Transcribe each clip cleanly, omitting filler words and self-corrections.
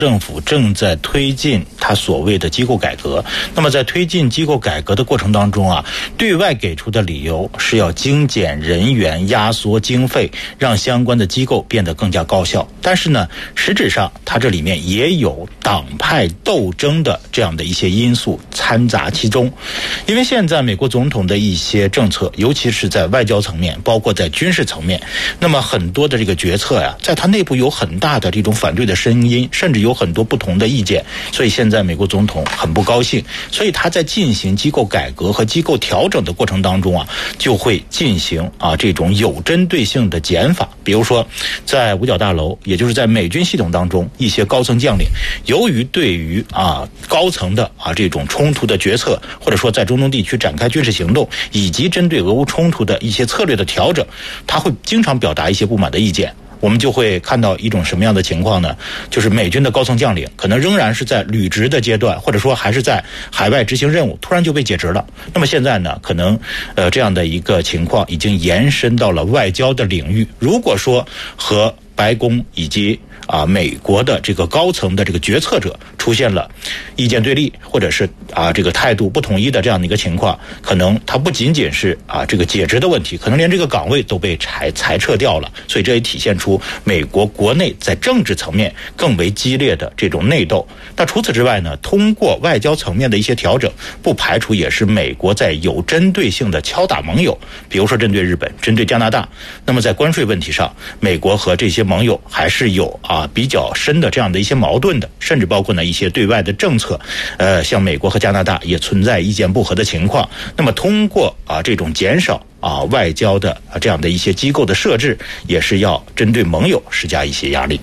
政府正在推进他所谓的机构改革。那么在推进机构改革的过程当中啊，对外给出的理由是要精简人员、压缩经费，让相关的机构变得更加高效。但是呢，实质上它这里面也有党派斗争的这样的一些因素掺杂其中。因为现在美国总统的一些政策，尤其是在外交层面，包括在军事层面，那么很多的这个决策呀，在他内部有很大的这种反对的声音，甚至有很多不同的意见，所以现在美国总统很不高兴，所以他在进行机构改革和机构调整的过程当中啊，就会进行这种有针对性的减法。比如说在五角大楼，也就是在美军系统当中，一些高层将领由于对于高层的这种冲突的决策，或者说在中东地区展开军事行动，以及针对俄乌冲突的一些策略的调整，他会经常表达一些不满的意见。我们就会看到一种什么样的情况呢？就是美军的高层将领可能仍然是在履职的阶段，或者说还是在海外执行任务，突然就被解职了。那么现在呢，可能这样的一个情况已经延伸到了外交的领域。如果说和白宫以及美国的这个高层的这个决策者出现了意见对立，或者是这个态度不统一的这样的一个情况，可能它不仅仅是这个解职的问题，可能连这个岗位都被裁撤掉了。所以这也体现出美国国内在政治层面更为激烈的这种内斗。那除此之外呢，通过外交层面的一些调整，不排除也是美国在有针对性的敲打盟友，比如说针对日本、针对加拿大。那么在关税问题上，美国和这些盟友还是有比较深的这样的一些矛盾的，甚至包括呢一些对外的政策，像美国和加拿大也存在意见不合的情况。那么通过这种减少外交的这样的一些机构的设置，也是要针对盟友施加一些压力。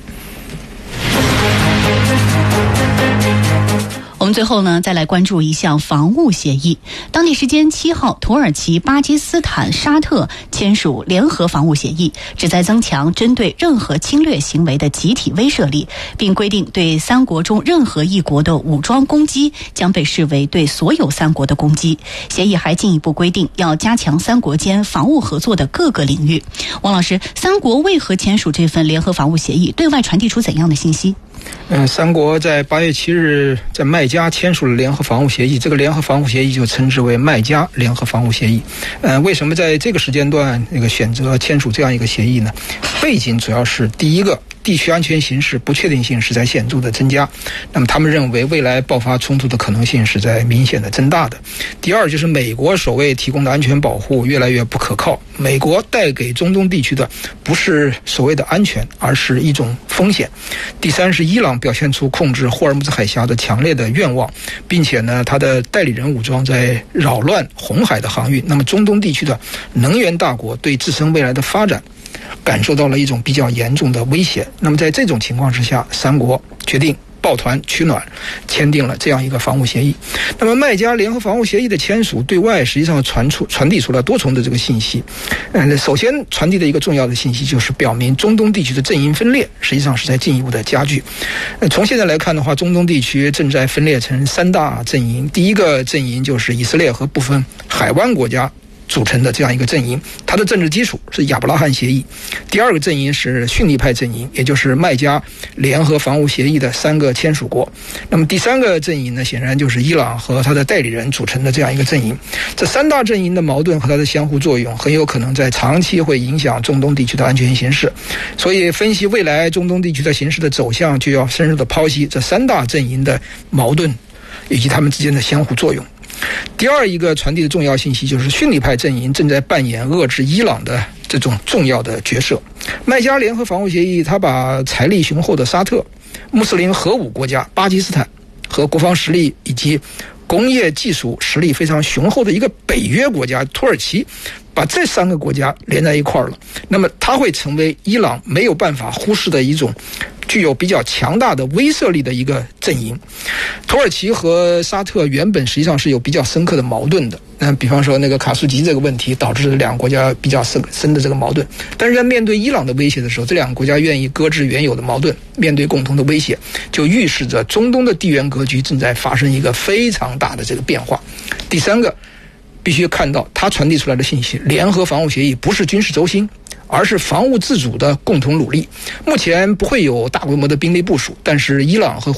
我们最后呢，再来关注一项防务协议。当地时间7号，土耳其、巴基斯坦、沙特签署联合防务协议，旨在增强针对任何侵略行为的集体威慑力，并规定对三国中任何一国的武装攻击将被视为对所有三国的攻击。协议还进一步规定要加强三国间防务合作的各个领域。王老师，三国为何签署这份联合防务协议？对外传递出怎样的信息？ 三国在8月7日在麦加签署了联合防务协议，这个联合防务协议就称之为麦加联合防务协议。为什么在这个时间段选择签署这样一个协议呢？背景主要是第一个，地区安全形势不确定性是在显著的增加，那么他们认为未来爆发冲突的可能性是在明显的增大的。第二就是美国所谓提供的安全保护越来越不可靠，美国带给中东地区的不是所谓的安全，而是一种风险。第三是伊朗表现出控制霍尔木兹海峡的强烈的愿望，并且呢，他的代理人武装在扰乱红海的航运。那么中东地区的能源大国对自身未来的发展感受到了一种比较严重的威胁。那么在这种情况之下，三国决定抱团取暖，签订了这样一个防务协议。那么麦加联合防务协议的签署对外实际上传递出了多重的这个信息。首先传递的一个重要的信息就是表明中东地区的阵营分裂实际上是在进一步的加剧。从现在来看的话，中东地区正在分裂成三大阵营。第一个阵营就是以色列和部分海湾国家组成的这样一个阵营，它的政治基础是亚伯拉罕协议。第二个阵营是逊尼派阵营，也就是麦加联合防务协议的3个签署国。那么第三个阵营呢，显然就是伊朗和他的代理人组成的这样一个阵营。这三大阵营的矛盾和它的相互作用，很有可能在长期会影响中东地区的安全形势。所以分析未来中东地区的形势的走向，就要深入的剖析这三大阵营的矛盾以及他们之间的相互作用。第二一个传递的重要信息就是逊尼派阵营正在扮演遏制伊朗的这种重要的角色。麦加联合防务协议，它把财力雄厚的沙特、穆斯林核武国家巴基斯坦和国防实力以及工业技术实力非常雄厚的一个北约国家土耳其，把这3个国家连在一块儿了。那么它会成为伊朗没有办法忽视的一种具有比较强大的威慑力的一个阵营。土耳其和沙特原本实际上是有比较深刻的矛盾的，比方说那个卡舒吉这个问题导致两个国家比较深的这个矛盾。但是在面对伊朗的威胁的时候，这两个国家愿意搁置原有的矛盾，面对共同的威胁，就预示着中东的地缘格局正在发生一个非常大的这个变化。第三个必须看到它传递出来的信息，联合防务协议不是军事轴心， 而是防务自主的共同努力。目前不会有大规模的兵力部署，但是伊朗和